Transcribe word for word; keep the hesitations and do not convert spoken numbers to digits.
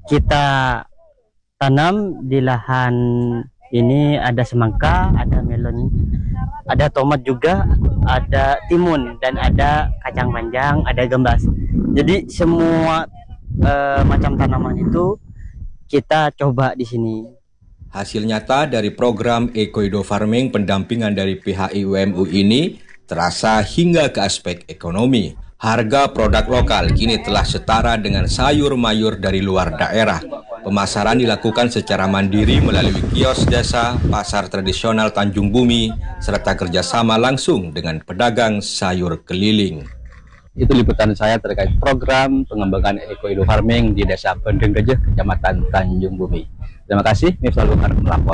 kita tanam di lahan ini ada semangka, ada melon, ada tomat juga, ada timun, dan ada kacang panjang, ada gembas. Jadi semua eh, macam tanaman itu kita coba di sini. Hasil nyata dari program Eco-Edo Farming pendampingan dari P H I U M U ini terasa hingga ke aspek ekonomi. Harga produk lokal kini telah setara dengan sayur mayur dari luar daerah. Pemasaran dilakukan secara mandiri melalui kios desa, pasar tradisional Tanjung Bumi, serta kerjasama langsung dengan pedagang sayur keliling. Itu liputan saya terkait program pengembangan Eco-Edo Farming di Desa Pendeng Gejeh, Kecamatan Tanjung Bumi. Terima kasih, Miftahul Umar melapor.